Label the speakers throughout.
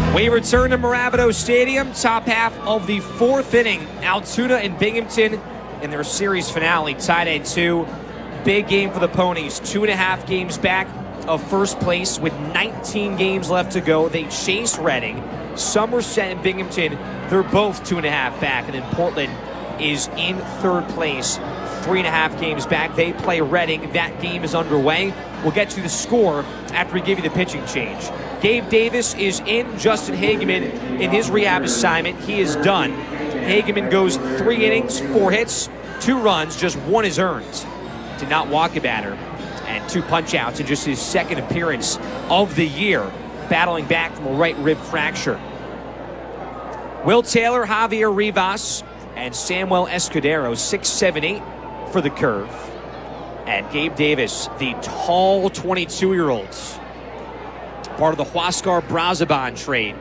Speaker 1: We return to Moravito Stadium, top half of the fourth inning. Altoona and Binghamton in their series finale, tied at 2. Big game for the Ponies, 2.5 games back of first place with 19 games left to go. They chase Reading. Somerset and Binghamton, they're both 2.5 back, and then Portland is in third place, 3.5 games back. They play Reading. That game is underway. We'll get to the score after we give you the pitching change. Gabe Davis is in. Justin Hageman in his rehab assignment. He is done. Hageman goes 3 innings, 4 hits, 2 runs, just 1 is earned. Did not walk a batter, and 2 punch-outs in just his second appearance of the year, battling back from a right rib fracture. Will Taylor, Javier Rivas, and Samuel Escudero, 6, 7, 8 for the curve. And Gabe Davis, the tall 22-year-olds, part of the Huascar Brazaban trade.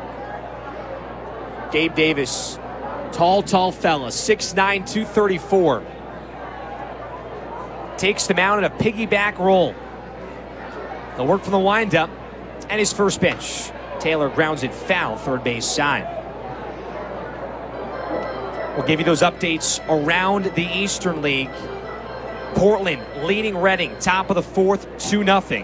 Speaker 1: Gabe Davis, tall fella, 6'9", 234. Takes the mound in a piggyback roll. He'll work from the windup, and his first pitch. Taylor grounds it foul, third base side. We'll give you those updates around the Eastern League. Portland leading Reading, top of the fourth, 2-0.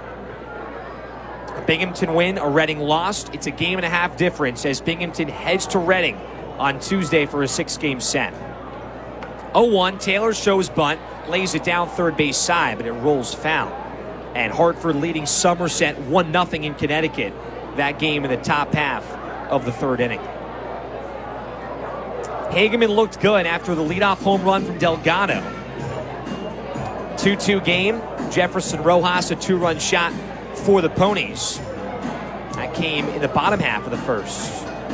Speaker 1: A Binghamton win, a Reading lost. It's a 1.5 game difference as Binghamton heads to Reading on Tuesday for a 6-game set. 0-1, Taylor shows bunt, lays it down third base side, but it rolls foul. And Hartford leading Somerset 1-0 in Connecticut. That game in the top half of the third inning. Hageman looked good after the leadoff home run from Delgado. 2-2 game. Jefferson Rojas, a 2-run shot for the Ponies. That came in the bottom half of the first.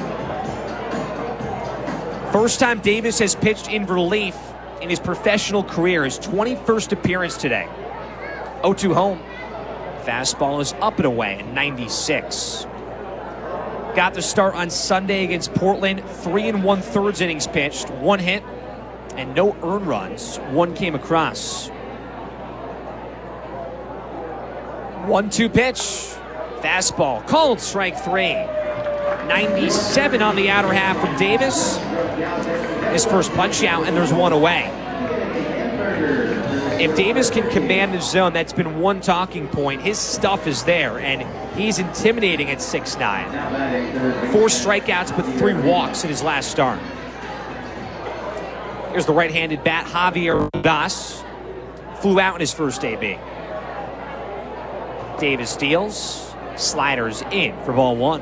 Speaker 1: First time Davis has pitched in relief in his professional career. His 21st appearance today. 0-2 home. Fastball is up and away at 96. Got the start on Sunday against Portland. 3 1/3 innings pitched, 1 hit, and no earned runs. 1 came across. 1-2 pitch. Fastball called strike 3. 97 on the outer half from Davis. His first punch out, and there's 1 away. If Davis can command the zone, that's been one talking point. His stuff is there, and he's intimidating at 6'9". 4 strikeouts, but 3 walks in his last start. Here's the right-handed bat, Javier Rivas. Flew out in his first AB. Davis deals. Sliders in for ball 1.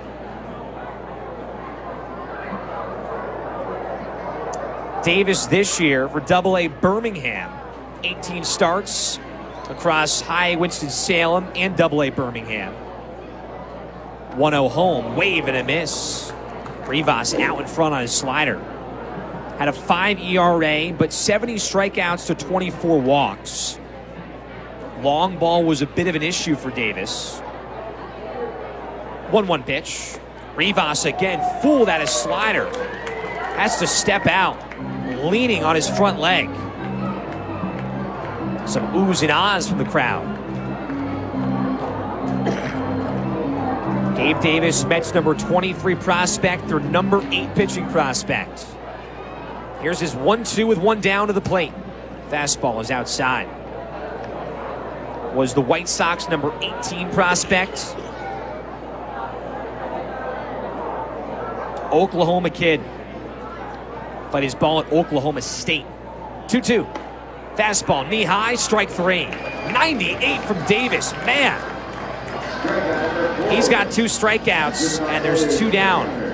Speaker 1: Davis this year for Double-A Birmingham. 18 starts across High Winston-Salem and Double-A Birmingham. 1-0 home, wave and a miss. Rivas out in front on his slider. Had a 5 ERA, but 70 strikeouts to 24 walks. Long ball was a bit of an issue for Davis. 1-1 pitch. Rivas again fooled at his slider. Has to step out, leaning on his front leg. Some oohs and ahs from the crowd. Gabe Davis, Mets number 23 prospect, their number 8 pitching prospect. Here's his 1-2 with 1 down to the plate. Fastball is outside. Was the White Sox number 18 prospect. Oklahoma kid. Played his ball at Oklahoma State. 2-2. Fastball, knee high, strike 3. 98 from Davis. Man. He's got 2 strikeouts, and there's 2 down.